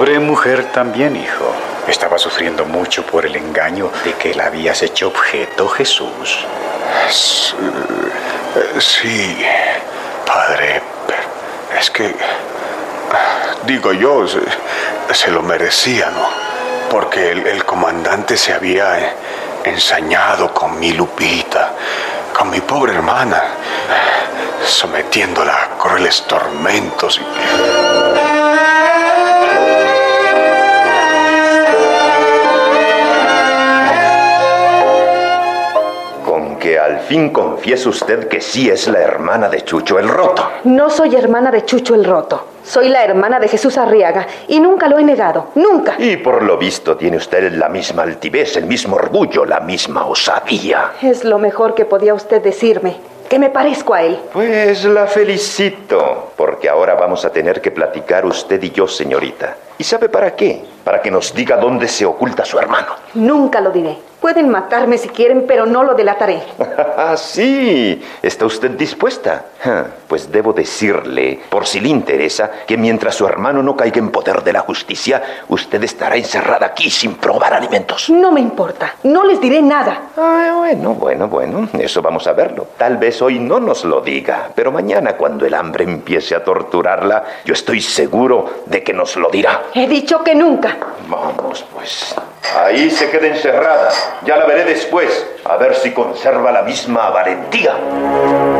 pobre mujer también, hijo. Estaba sufriendo mucho por el engaño de que la habías hecho objeto, Jesús. Sí, padre. Es que, digo yo, se lo merecía, ¿no? Porque el comandante se había ensañado con mi Lupita, con mi pobre hermana, sometiéndola a crueles tormentos y... Que al fin confiese usted que sí es la hermana de Chucho el Roto. No soy hermana de Chucho el Roto. Soy la hermana de Jesús Arriaga y nunca lo he negado, nunca. Y por lo visto tiene usted la misma altivez, el mismo orgullo, la misma osadía. Es lo mejor que podía usted decirme, que me parezco a él. Pues la felicito, porque ahora vamos a tener que platicar usted y yo, señorita. ¿Y sabe para qué? Para que nos diga dónde se oculta su hermano. Nunca lo diré. Pueden matarme si quieren, pero no lo delataré. Sí, ¿está usted dispuesta? Pues debo decirle, por si le interesa, que mientras su hermano no caiga en poder de la justicia, usted estará encerrada aquí sin probar alimentos. No me importa, no les diré nada. Bueno, eso vamos a verlo. Tal vez hoy no nos lo diga, pero mañana cuando el hambre empiece a torturarla, yo estoy seguro de que nos lo dirá. He dicho que nunca. Vamos, pues. Ahí se queda encerrada. Ya la veré después, a ver si conserva la misma valentía.